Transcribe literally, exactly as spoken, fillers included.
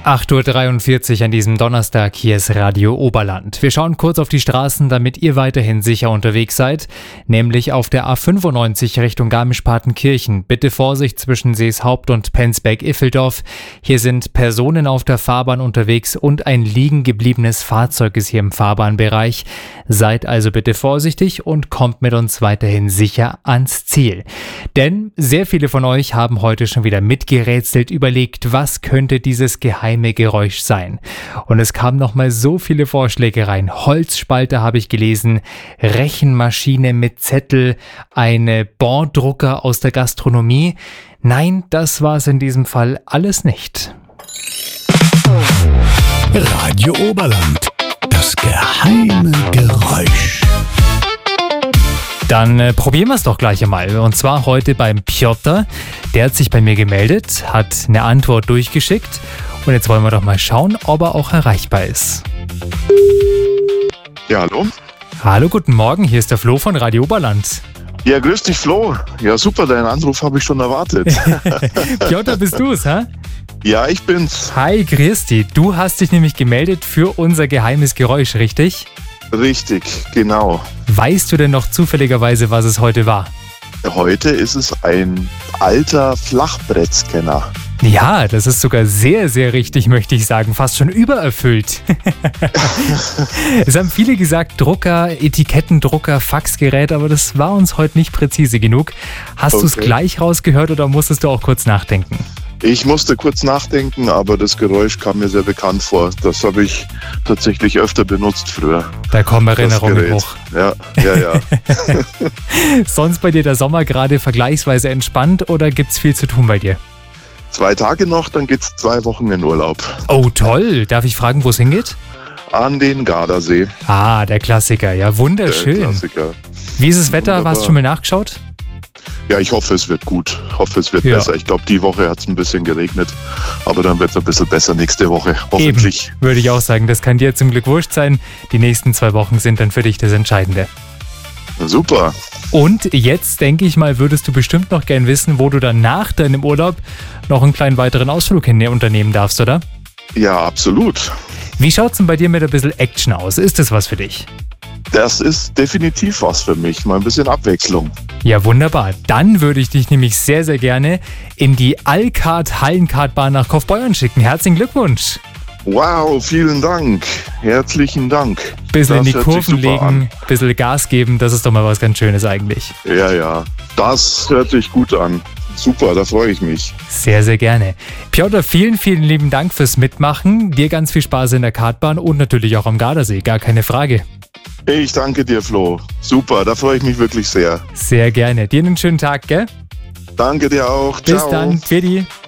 acht Uhr dreiundvierzig an diesem Donnerstag, hier ist Radio Oberland. Wir schauen kurz auf die Straßen, damit ihr weiterhin sicher unterwegs seid, nämlich auf der A fünfundneunzig Richtung Garmisch-Partenkirchen. Bitte Vorsicht zwischen Seeshaupt und Penzberg-Iffeldorf. Hier sind Personen auf der Fahrbahn unterwegs und ein liegen gebliebenes Fahrzeug ist hier im Fahrbahnbereich. Seid also bitte vorsichtig und kommt mit uns weiterhin sicher ans Ziel. Denn sehr viele von euch haben heute schon wieder mitgerätselt, überlegt, was könnte dieses geheime Geräusch sein. Und es kamen nochmal so viele Vorschläge rein. Holzspalter habe ich gelesen, Rechenmaschine mit Zettel, eine Borddrucker aus der Gastronomie. Nein, das war es in diesem Fall alles nicht. Radio Oberland, das geheime Geräusch. Dann äh, probieren wir es doch gleich einmal. Und zwar heute beim Piotr. Der hat sich bei mir gemeldet, hat eine Antwort durchgeschickt. Und jetzt wollen wir doch mal schauen, ob er auch erreichbar ist. Ja, hallo? Hallo, guten Morgen. Hier ist der Flo von Radio Oberland. Ja, grüß dich, Flo. Ja, super, deinen Anruf habe ich schon erwartet. Piotr, bist du es, hä? Ja, ich bin's. Hi, grüß dich. Du hast dich nämlich gemeldet für unser geheimes Geräusch, richtig? Richtig, genau. Weißt du denn noch zufälligerweise, was es heute war? Heute ist es ein alter Flachbrettscanner. Ja, das ist sogar sehr, sehr richtig, möchte ich sagen. Fast schon übererfüllt. Es haben viele gesagt, Drucker, Etikettendrucker, Faxgerät, aber das war uns heute nicht präzise genug. Hast Okay. du es gleich rausgehört oder musstest du auch kurz nachdenken? Ich musste kurz nachdenken, aber das Geräusch kam mir sehr bekannt vor. Das habe ich tatsächlich öfter benutzt früher. Da kommen Das Erinnerungen Gerät. hoch. Ja, ja, ja. Sonst bei dir der Sommer gerade vergleichsweise entspannt oder gibt's viel zu tun bei dir? Zwei Tage noch, dann geht's zwei Wochen in Urlaub. Oh, toll. Darf ich fragen, wo es hingeht? An den Gardasee. Ah, der Klassiker. Ja, Der wunderschön. Klassiker. Wie ist das Wetter? Wunderbar. Hast du schon mal nachgeschaut? Ja, ich hoffe, es wird gut. Ich hoffe, es wird Ja. besser. Ich glaube, die Woche hat es ein bisschen geregnet, aber dann wird es ein bisschen besser nächste Woche, hoffentlich. Eben, würde ich auch sagen. Das kann dir zum Glück wurscht sein. Die nächsten zwei Wochen sind dann für dich das Entscheidende. Super. Und jetzt, denke ich mal, würdest du bestimmt noch gern wissen, wo du dann nach deinem Urlaub noch einen kleinen weiteren Ausflug hin unternehmen darfst, oder? Ja, absolut. Wie schaut's denn bei dir mit ein bisschen Action aus? Ist das was für dich? Das ist definitiv was für mich. Mal ein bisschen Abwechslung. Ja, wunderbar. Dann würde ich dich nämlich sehr, sehr gerne in die Alkart Hallenkartbahn nach Kaufbeuern schicken. Herzlichen Glückwunsch. Wow, vielen Dank. Herzlichen Dank. Bisschen in Das die hört sich Kurven super legen, bisschen Gas geben, das ist doch mal was ganz Schönes eigentlich. Ja, ja. Das hört sich gut an. Super, da freue ich mich. Sehr, sehr gerne. Piotr, vielen, vielen lieben Dank fürs Mitmachen. Dir ganz viel Spaß in der Kartbahn und natürlich auch am Gardasee, gar keine Frage. Ich danke dir, Flo. Super, da freue ich mich wirklich sehr. Sehr gerne. Dir einen schönen Tag, gell? Danke dir auch. Bis Ciao. dann. Pfirdi.